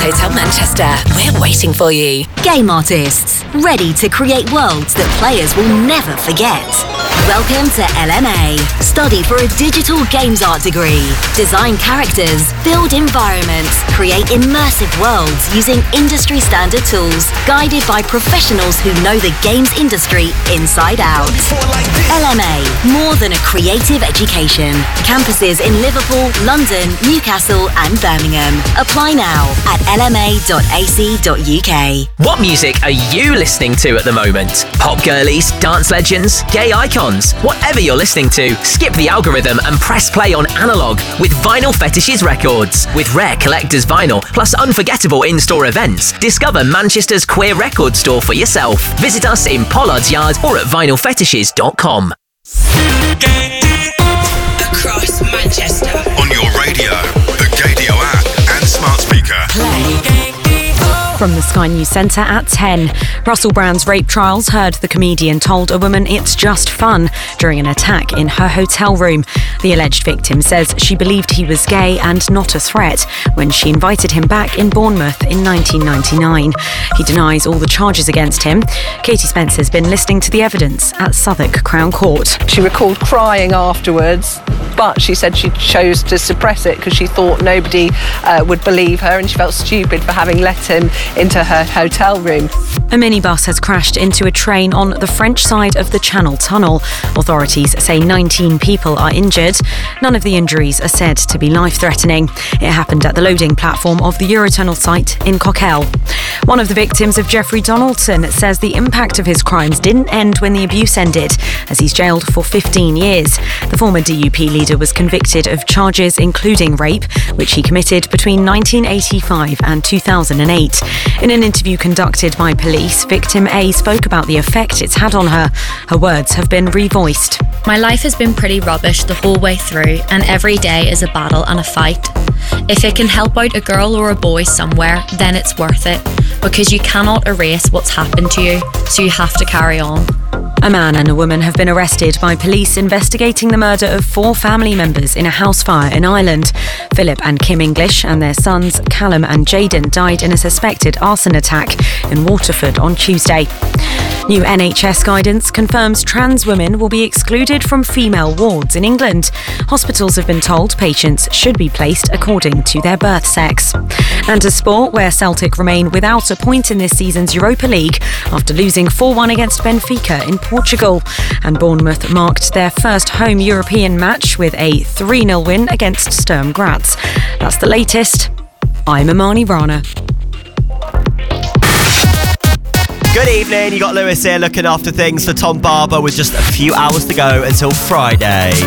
Hotel Manchester. We're waiting for you. Game artists, ready to create worlds that players will never forget. Welcome to LMA. Study for a digital games art degree. Design characters, build environments, create immersive worlds using industry standard tools, guided by professionals who know the games industry inside out. LMA, more than a creative education. Campuses in Liverpool, London, Newcastle and Birmingham. Apply now at lma.ac.uk. What music are you listening to at the moment? Pop girlies, dance legends, gay icons? Whatever you're listening to, skip the algorithm and press play on Analog with Vinyl Fetishes Records. With rare collector's vinyl plus unforgettable in-store events, discover Manchester's queer record store for yourself. Visit us in Pollard's Yard or at vinylfetishes.com. Across Manchester. On your radio, the Gadio app and smart speaker. Play. From the Sky News Centre at 10. Russell Brand's rape trials heard the comedian told a woman it's just fun during an attack in her hotel room. The alleged victim says she believed he was gay and not a threat when she invited him back in Bournemouth in 1999. He denies all the charges against him. Katie Spencer's been listening to the evidence at Southwark Crown Court. She recalled crying afterwards, but she said she chose to suppress it because she thought nobody would believe her and she felt stupid for having let him into her hotel room. A minibus has crashed into a train on the French side of the Channel Tunnel. Authorities say 19 people are injured. None of the injuries are said to be life-threatening. It happened at the loading platform of the Eurotunnel site in Coquelles. One of the victims of Jeffrey Donaldson says the impact of his crimes didn't end when the abuse ended, as he's jailed for 15 years. The former DUP leader was convicted of charges including rape, which he committed between 1985 and 2008. In an interview conducted by police, victim A spoke about the effect it's had on her. Her words have been revoiced. My life has been pretty rubbish the whole way through, and every day is a battle and a fight. If it can help out a girl or a boy somewhere, then it's worth it, because you cannot erase what's happened to you, so you have to carry on. A man and a woman have been arrested by police investigating the murder of 4 family members in a house fire in Ireland. Philip and Kim English and their sons Callum and Jayden died in a suspected arson attack in Waterford on Tuesday. New NHS guidance confirms trans women will be excluded from female wards in England. Hospitals have been told patients should be placed according to their birth sex. And to sport, where Celtic remain without a point in this season's Europa League after losing 4-1 against Benfica in Portugal. And Bournemouth marked their first home European match with a 3-0 win against Sturm Graz. That's the latest. I'm Imani Rana. Good evening, you got Lewis here looking after things for Tom Barber with just a few hours to go until Friday.